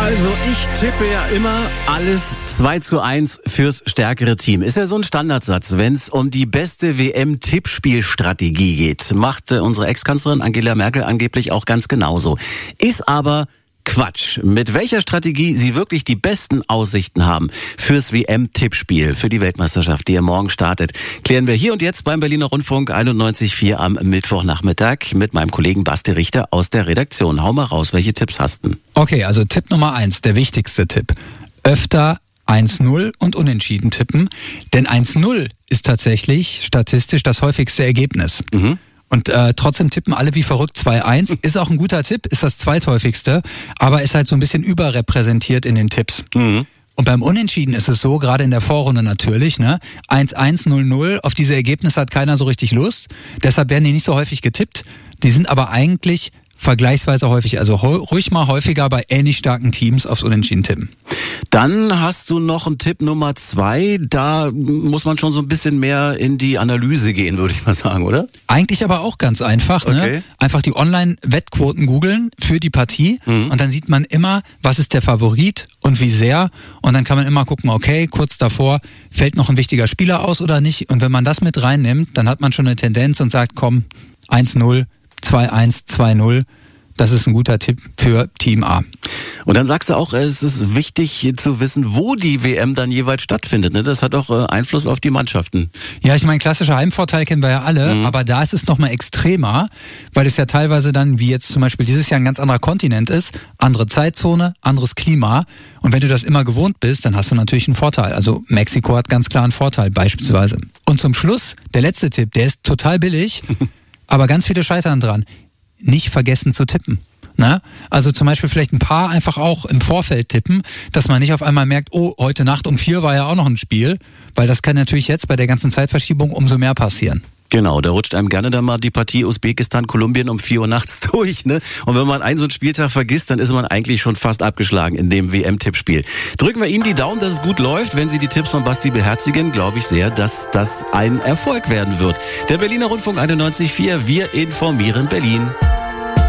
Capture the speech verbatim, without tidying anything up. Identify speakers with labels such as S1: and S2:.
S1: Also ich tippe ja immer alles zwei zu eins fürs stärkere Team. Ist ja so ein Standardsatz, wenn es um die beste W M-Tippspielstrategie geht. Macht äh, unsere Ex-Kanzlerin Angela Merkel angeblich auch ganz genauso. Ist aber Quatsch. Mit welcher Strategie Sie wirklich die besten Aussichten haben fürs W M-Tippspiel, für die Weltmeisterschaft, die ja morgen startet, klären wir hier und jetzt beim Berliner Rundfunk einundneunzig Komma vier am Mittwochnachmittag mit meinem Kollegen Basti Richter aus der Redaktion. Hau mal raus, welche Tipps hast du?
S2: Okay, also Tipp Nummer eins, der wichtigste Tipp. Öfter eins null und unentschieden tippen, denn eins null ist tatsächlich statistisch das häufigste Ergebnis. Mhm. Und äh, trotzdem tippen alle wie verrückt zwei eins. Ist auch ein guter Tipp, ist das zweithäufigste, aber ist halt so ein bisschen überrepräsentiert in den Tipps. Mhm. Und beim Unentschieden ist es so, gerade in der Vorrunde natürlich, ne, eins eins, null null, auf diese Ergebnisse hat keiner so richtig Lust. Deshalb werden die nicht so häufig getippt. Die sind aber eigentlich vergleichsweise häufig, also ruhig mal häufiger bei ähnlich starken Teams aufs Unentschieden tippen.
S1: Dann hast du noch einen Tipp Nummer zwei. Da muss man schon so ein bisschen mehr in die Analyse gehen, würde ich mal sagen, oder?
S2: Eigentlich aber auch ganz einfach. Okay. Ne? Einfach die Online-Wettquoten googeln für die Partie mhm. und dann sieht man immer, was ist der Favorit und wie sehr. Und dann kann man immer gucken, okay, kurz davor fällt noch ein wichtiger Spieler aus oder nicht. Und wenn man das mit reinnimmt, dann hat man schon eine Tendenz und sagt, komm, eins null, zwei eins, zwei null. Das ist ein guter Tipp für Team A.
S1: Und dann sagst du auch, es ist wichtig zu wissen, wo die W M dann jeweils stattfindet. Ne? Das hat auch Einfluss auf die Mannschaften.
S2: Ja, ich meine, klassischer Heimvorteil kennen wir ja alle, mhm. aber da ist es nochmal extremer, weil es ja teilweise dann, wie jetzt zum Beispiel dieses Jahr ein ganz anderer Kontinent ist, andere Zeitzone, anderes Klima. Und wenn du das immer gewohnt bist, dann hast du natürlich einen Vorteil. Also Mexiko hat ganz klar einen Vorteil beispielsweise. Und zum Schluss, der letzte Tipp, der ist total billig, aber ganz viele scheitern dran. Nicht vergessen zu tippen. Na? Also zum Beispiel vielleicht ein paar einfach auch im Vorfeld tippen, dass man nicht auf einmal merkt, oh, heute Nacht um vier war ja auch noch ein Spiel, weil das kann natürlich jetzt bei der ganzen Zeitverschiebung umso mehr passieren.
S1: Genau, da rutscht einem gerne dann mal die Partie Usbekistan-Kolumbien um vier Uhr nachts durch, ne? Und wenn man einen so einen Spieltag vergisst, dann ist man eigentlich schon fast abgeschlagen in dem W M-Tippspiel. Drücken wir Ihnen die Daumen, dass es gut läuft. Wenn Sie die Tipps von Basti beherzigen, glaube ich sehr, dass das ein Erfolg werden wird. Der Berliner Rundfunk einundneunzig Komma vier, wir informieren Berlin.